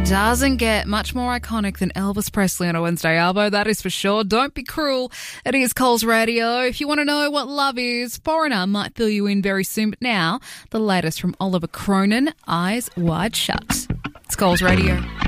Doesn't get much more iconic than Elvis Presley on a Wednesday, Arvo, that is for sure. Don't be cruel. It is Coles Radio. If you want to know what love is, Foreigner might fill you in very soon. But now, the latest from Oliver Cronin, Eyes Wide Shut. It's Coles Radio.